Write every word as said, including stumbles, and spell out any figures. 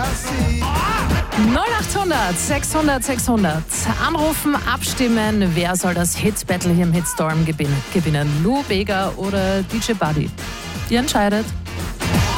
null achthundert sechshundert sechshundert. Anrufen, abstimmen. Wer soll das Hit-Battle hier im Hitstorm gewinnen? Lou Bega oder D J Buddy? Ihr entscheidet.